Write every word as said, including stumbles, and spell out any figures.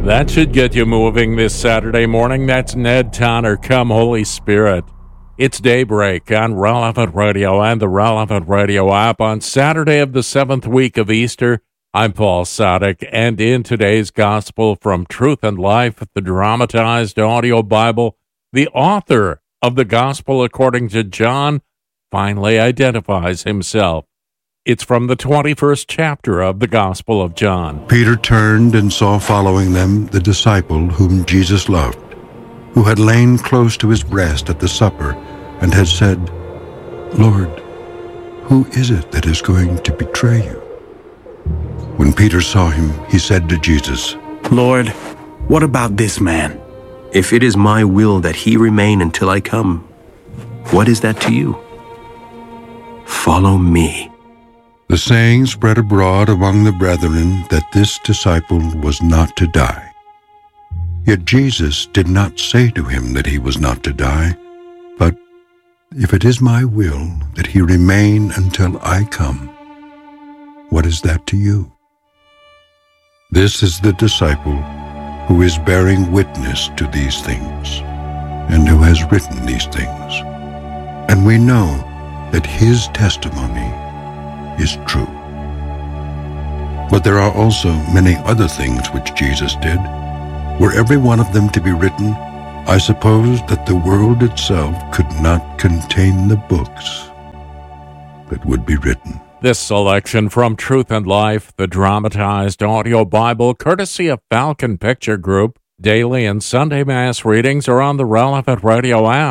That should get you moving this Saturday morning. That's Ned Tanner, Come Holy Spirit. It's Daybreak on Relevant Radio and the Relevant Radio app on Saturday of the seventh week of Easter. I'm Paul Sadek, and in today's Gospel from Truth and Life, the dramatized audio Bible, the author of the Gospel according to John finally identifies himself. It's from the twenty-first chapter of the Gospel of John. Peter turned and saw following them the disciple whom Jesus loved, who had lain close to his breast at the supper and had said, "Lord, who is it that is going to betray you?" When Peter saw him, he said to Jesus, "Lord, what about this man? If it is my will that he remain until I come, what is that to you? Follow me." The saying spread abroad among the brethren that this disciple was not to die. Yet Jesus did not say to him that he was not to die, but, "If it is my will that he remain until I come, what is that to you?" This is the disciple who is bearing witness to these things, and who has written these things. And we know that his testimony is true. But there are also many other things which Jesus did. Were every one of them to be written, I suppose that the world itself could not contain the books that would be written. This selection from Truth and Life, the dramatized audio Bible, courtesy of Falcon Picture Group. Daily and Sunday Mass readings are on the Relevant Radio app.